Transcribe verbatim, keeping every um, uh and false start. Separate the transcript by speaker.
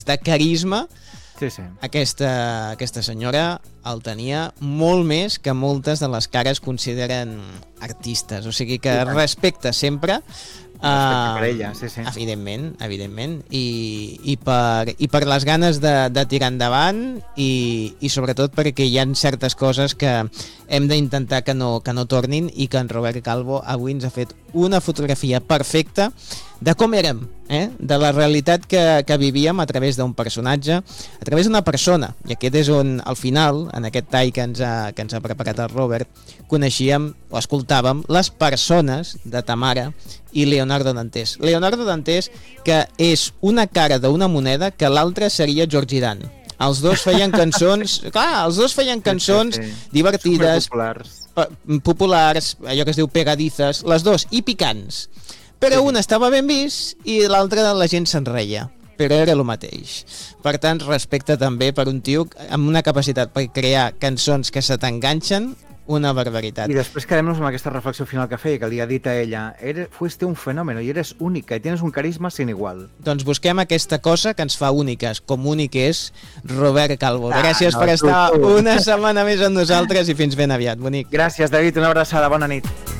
Speaker 1: de carisma.
Speaker 2: Sí, sí.
Speaker 1: Aquesta, aquesta senyora el tenia molt més que moltes de les que ara es consideren artistes, o sigui que respecte sempre.
Speaker 2: Respecte per ella, sí, sí.
Speaker 1: Evidentment, evidentment, i, i, per, i per les ganes de, de tirar endavant i, i sobretot perquè hi ha certes coses que hem d'intentar que no, que no tornin, i que en Robert Calvo avui ens ha fet una fotografia perfecta de com érem, eh? De la realitat que, que vivíem a través d'un personatge, a través d'una persona, i aquest és on al final, en aquest tall que ens ha, que ens ha preparat el Robert, coneixíem o escoltàvem les persones de Tamara i Leonardo Dantés. Leonardo Dantés, que és una cara d'una moneda que l'altra seria Georgie Dan. Els dos feien cançons, clar, els dos feien cançons sí, sí, sí. divertides,
Speaker 2: populars.
Speaker 1: populars, allò que es diu pegadizes, les dos, i picants. Però sí. Un estava ben vist i l'altre la gent se'n reia, però era el mateix. Per tant, respecte també per un tio amb una capacitat per crear cançons que se t'enganxen, una barbaritat.
Speaker 2: Y después quedémonos con esta reflexión final que feia, que li ha dit a ella, eres, fuiste un fenómeno y eres única y tienes un carisma sin igual.
Speaker 1: Doncs busquem aquesta cosa que ens fa úniques, com únic és Robert Calvo. Ah, Gràcies no, per tu, estar tu. una setmana més amb nosaltres i fins ben aviat, bonic.
Speaker 2: Gràcies, David, una abraçada, bona nit.